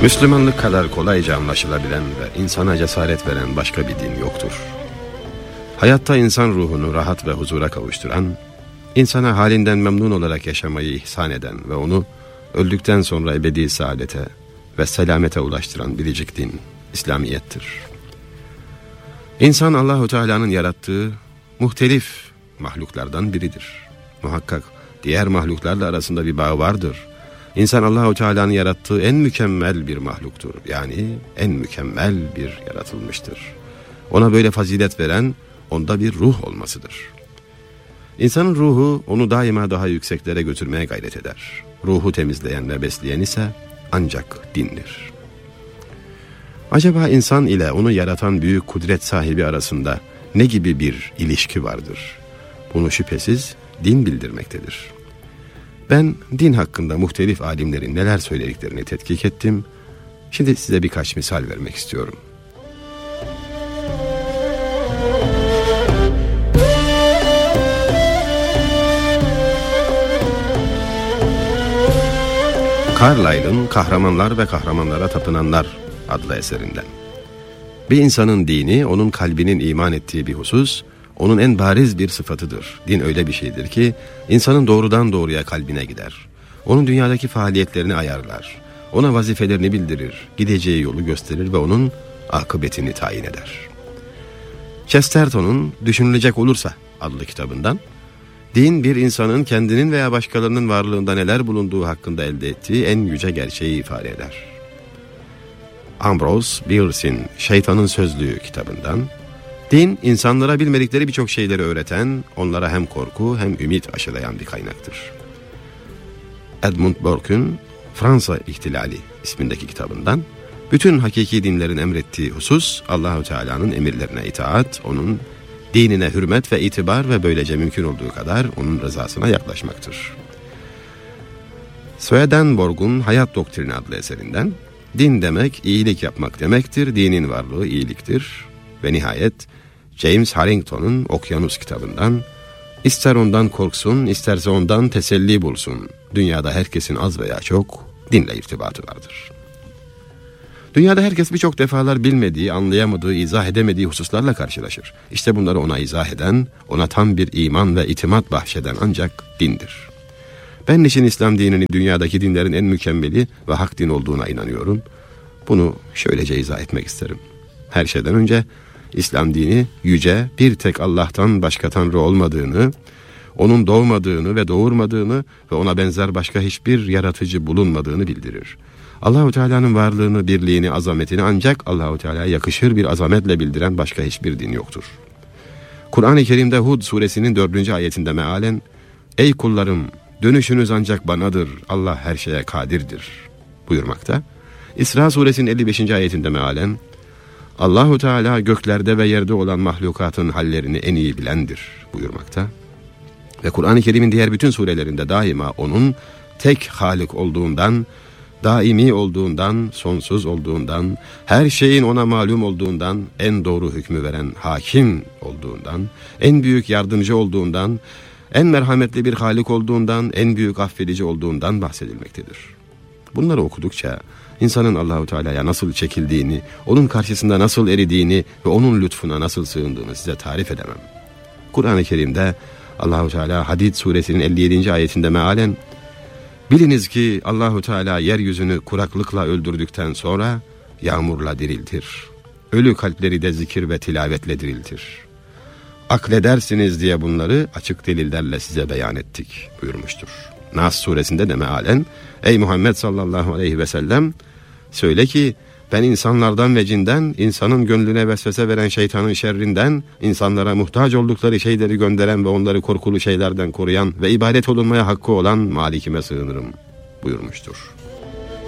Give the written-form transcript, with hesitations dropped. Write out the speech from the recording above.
Müslümanlık kadar kolayca anlaşılabilen ve insana cesaret veren başka bir din yoktur. Hayatta insan ruhunu rahat ve huzura kavuşturan, insana halinden memnun olarak yaşamayı ihsan eden ve onu öldükten sonra ebedi saadete ve selamete ulaştıran biricik din İslamiyettir. İnsan Allahu Teala'nın yarattığı muhtelif mahluklardan biridir. Muhakkak diğer mahluklarla arasında bir bağ vardır. İnsan Allahu Teala'nın yarattığı en mükemmel bir mahluktur. Yani en mükemmel bir yaratılmıştır. Ona böyle fazilet veren onda bir ruh olmasıdır. İnsanın ruhu onu daima daha yükseklere götürmeye gayret eder. Ruhu temizleyen ve besleyen ise ancak dindir. Acaba insan ile onu yaratan büyük kudret sahibi arasında ne gibi bir ilişki vardır? Bunu şüphesiz din bildirmektedir. Ben din hakkında muhtelif alimlerin neler söylediklerini tetkik ettim. Şimdi size birkaç misal vermek istiyorum. Carlyle'ın Kahramanlar ve Kahramanlara Tapınanlar adlı eserinden. Bir insanın dini, onun kalbinin iman ettiği bir husus, onun en bariz bir sıfatıdır. Din öyle bir şeydir ki, insanın doğrudan doğruya kalbine gider. Onun dünyadaki faaliyetlerini ayarlar. Ona vazifelerini bildirir, gideceği yolu gösterir ve onun akıbetini tayin eder. Chesterton'un Düşünülecek Olursa adlı kitabından, din bir insanın kendinin veya başkalarının varlığında neler bulunduğu hakkında elde ettiği en yüce gerçeği ifade eder. Ambrose Bierce'in Şeytanın Sözlüğü kitabından, din insanlara bilmedikleri birçok şeyleri öğreten, onlara hem korku hem ümit aşılayan bir kaynaktır. Edmund Burke'ün Fransa İhtilali ismindeki kitabından, bütün hakiki dinlerin emrettiği husus Allahu Teala'nın emirlerine itaat, onun dinine hürmet ve itibar ve böylece mümkün olduğu kadar onun rızasına yaklaşmaktır. Swedenborg'un Hayat Doktrini adlı eserinden, din demek iyilik yapmak demektir, dinin varlığı iyiliktir. Ve nihayet James Harrington'un Okyanus kitabından, ister ondan korksun, isterse ondan teselli bulsun. Dünyada herkesin az veya çok dinle irtibatı vardır. Dünyada herkes birçok defalar bilmediği, anlayamadığı, izah edemediği hususlarla karşılaşır. İşte bunları ona izah eden, ona tam bir iman ve itimat bahşeden ancak dindir. Ben niçin İslam dininin dünyadaki dinlerin en mükemmeli ve hak din olduğuna inanıyorum? Bunu şöylece izah etmek isterim. Her şeyden önce İslam dini yüce, bir tek Allah'tan başka Tanrı olmadığını, onun doğmadığını ve doğurmadığını ve ona benzer başka hiçbir yaratıcı bulunmadığını bildirir. Allahu Teala'nın varlığını, birliğini, azametini ancak Allahu Teala'ya yakışır bir azametle bildiren başka hiçbir din yoktur. Kur'an-ı Kerim'de Hud suresinin 4. ayetinde mealen, "Ey kullarım, dönüşünüz ancak banadır, Allah her şeye kadirdir" buyurmakta. İsra suresinin 55. ayetinde mealen, "Allahu Teala göklerde ve yerde olan mahlukatın hallerini en iyi bilendir" buyurmakta. Ve Kur'an-ı Kerim'in diğer bütün surelerinde daima onun tek Halik olduğundan, daimi olduğundan, sonsuz olduğundan, her şeyin ona malum olduğundan, en doğru hükmü veren hakim olduğundan, en büyük yardımcı olduğundan, en merhametli bir Halik olduğundan, en büyük affedici olduğundan bahsedilmektedir. Bunları okudukça insanın Allahu Teala'ya nasıl çekildiğini, onun karşısında nasıl eridiğini ve onun lütfuna nasıl sığındığını size tarif edemem. Kur'an-ı Kerim'de Allahu Teala Hadid suresinin 57. ayetinde mealen, "Biliniz ki Allahu Teala yeryüzünü kuraklıkla öldürdükten sonra yağmurla diriltir. Ölü kalpleri de zikir ve tilavetle diriltir. Akledersiniz diye bunları açık delillerle size beyan ettik" buyurmuştur. Nas suresinde de mealen, "Ey Muhammed sallallahu aleyhi ve sellem, söyle ki ben insanlardan ve cinden, insanın gönlüne vesvese veren şeytanın şerrinden, insanlara muhtaç oldukları şeyleri gönderen ve onları korkulu şeylerden koruyan ve ibadet olunmaya hakkı olan Malikime sığınırım" buyurmuştur.